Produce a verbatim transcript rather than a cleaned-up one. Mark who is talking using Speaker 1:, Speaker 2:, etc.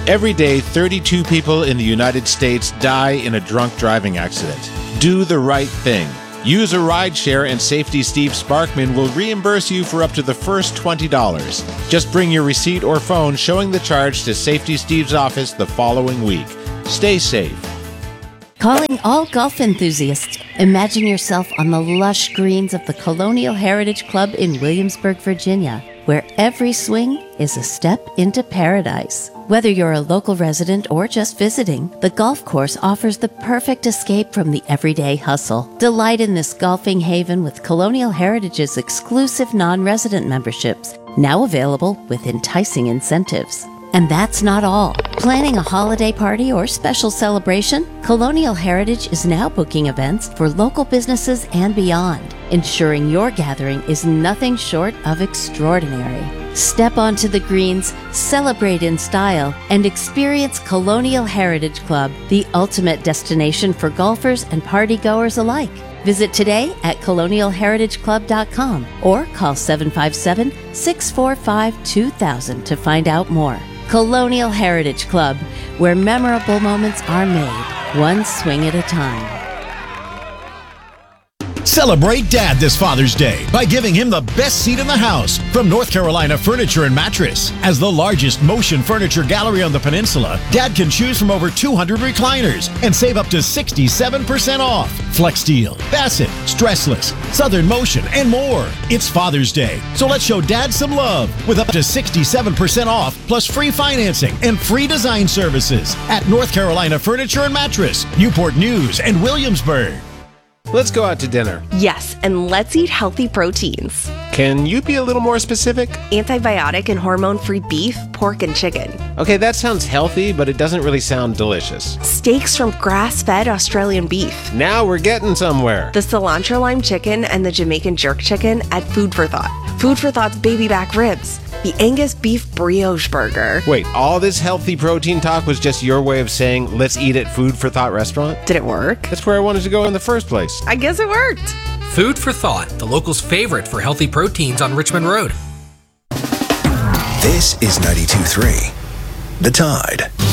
Speaker 1: Every day, thirty-two people in the United States die in a drunk driving accident. Do the right thing. Use a rideshare and Safety Steve Sparkman will reimburse you for up to the first twenty dollars. Just bring your receipt or phone showing the charge to Safety Steve's office the following week. Stay safe.
Speaker 2: Calling all golf enthusiasts. Imagine yourself on the lush greens of the Colonial Heritage Club in Williamsburg, Virginia, where every swing is a step into paradise. Whether you're a local resident or just visiting, the golf course offers the perfect escape from the everyday hustle. Delight in this golfing haven with Colonial Heritage's exclusive non-resident memberships, now available with enticing incentives. And that's not all. Planning a holiday party or special celebration? Colonial Heritage is now booking events for local businesses and beyond, ensuring your gathering is nothing short of extraordinary. Step onto the greens, celebrate in style, and experience Colonial Heritage Club, the ultimate destination for golfers and partygoers alike. Visit today at colonial heritage club dot com or call seven five seven, six four five, two thousand to find out more. Colonial Heritage Club, where memorable moments are made, one swing at a time.
Speaker 3: Celebrate Dad this Father's Day by giving him the best seat in the house from North Carolina Furniture and Mattress. As the largest motion furniture gallery on the peninsula, Dad can choose from over two hundred recliners and save up to sixty-seven percent off. FlexSteel, Bassett, Stressless, Southern Motion, and more. It's Father's Day, so let's show Dad some love with up to sixty-seven percent off plus free financing and free design services at North Carolina Furniture and Mattress, Newport News, and Williamsburg.
Speaker 4: Let's go out to dinner.
Speaker 5: Yes, and let's eat healthy proteins.
Speaker 4: Can you be a little more specific?
Speaker 5: Antibiotic and hormone-free beef, pork, and chicken.
Speaker 4: Okay, that sounds healthy, but it doesn't really sound delicious.
Speaker 5: Steaks from grass-fed Australian beef.
Speaker 4: Now we're getting somewhere.
Speaker 5: The cilantro lime chicken and the Jamaican jerk chicken at Food for Thought. Food for Thought's baby back ribs. The Angus beef brioche burger.
Speaker 4: Wait, all this healthy protein talk was just your way of saying, let's eat at Food for Thought restaurant?
Speaker 5: Did it work?
Speaker 4: That's where I wanted to go in the first place.
Speaker 5: I guess it worked.
Speaker 6: Food for Thought, the locals' favorite for healthy proteins on Richmond Road.
Speaker 7: This is ninety-two point three, The Tide.